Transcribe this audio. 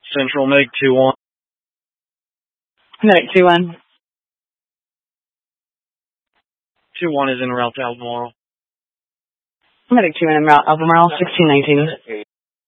Central Meg 2-1. Medic 2-1. 2-1 is en route to Albemarle. Medic 2-1 en route, Albemarle 1619.